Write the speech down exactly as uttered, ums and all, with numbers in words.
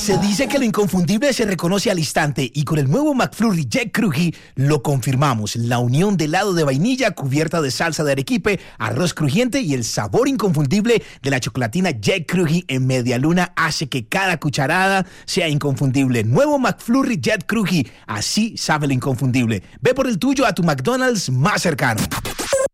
Se dice que lo inconfundible se reconoce al instante y con el nuevo McFlurry Jet Cruji lo confirmamos. La unión de helado de vainilla cubierta de salsa de arequipe, arroz crujiente y el sabor inconfundible de la chocolatina Jet Cruji en media luna hace que cada cucharada sea inconfundible. Nuevo McFlurry Jet Cruji, así sabe lo inconfundible. Ve por el tuyo a tu McDonald's más cercano.